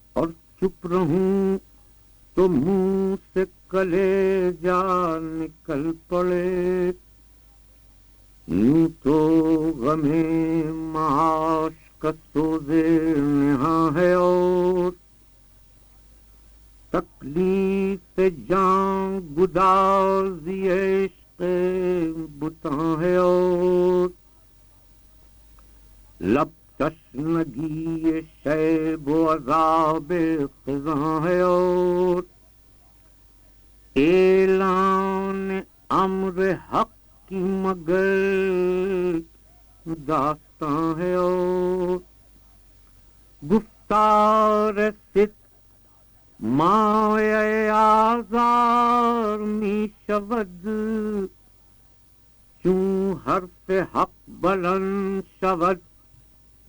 और चुप रहूं तो मुंह से कलेजा निकल पड़े। यूं तो गमे माश का सोजे नेहा है और तकलीफ जान गुदाज़िए इश्क़ बुता है और लब तशनगी शैब व अज़ाब ख़िज़ां है और ऐलान अम्र हक़ की मगर दास्तां है और गुफ्तार सिद्क़ माए आज़ार मी शवद चूं हर्फ हक़ बुलंद शवद